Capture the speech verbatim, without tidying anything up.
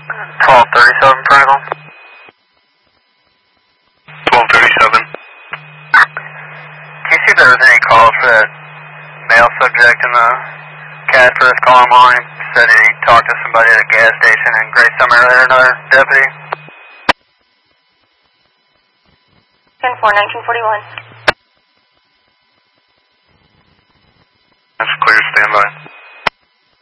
twelve thirty-seven, Prego. twelve thirty-seven. Can you see if there was any calls for that male subject in the CAD for this call line? Said he talked to somebody at a gas station in Great Summer earlier, another deputy. ten four, nineteen forty-one.